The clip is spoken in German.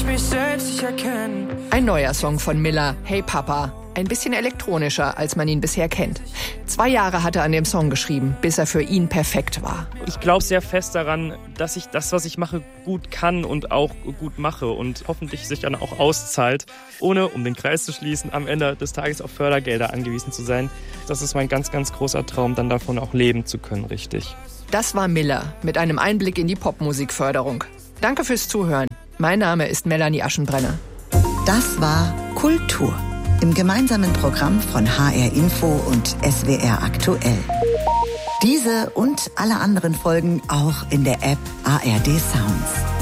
mich selbst nicht erkennen. Ein neuer Song von Miller, Hey Papa. Ein bisschen elektronischer, als man ihn bisher kennt. 2 Jahre hat er an dem Song geschrieben, bis er für ihn perfekt war. Ich glaube sehr fest daran, dass ich das, was ich mache, gut kann und auch gut mache und hoffentlich sich dann auch auszahlt, ohne, um den Kreis zu schließen, am Ende des Tages auf Fördergelder angewiesen zu sein. Das ist mein ganz, ganz großer Traum, dann davon auch leben zu können, richtig. Das war Miller mit einem Einblick in die Popmusikförderung. Danke fürs Zuhören. Mein Name ist Melanie Aschenbrenner. Das war Kultur im gemeinsamen Programm von HR Info und SWR Aktuell. Diese und alle anderen Folgen auch in der App ARD Sounds.